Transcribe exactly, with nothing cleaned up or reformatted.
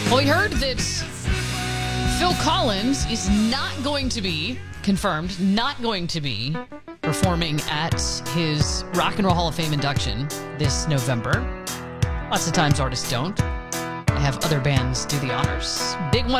Well, we heard that Phil Collins is not going to be confirmed, not going to be performing at his Rock and Roll Hall of Fame induction this November. Lots of times artists don't. They have other bands do the honors. Big one.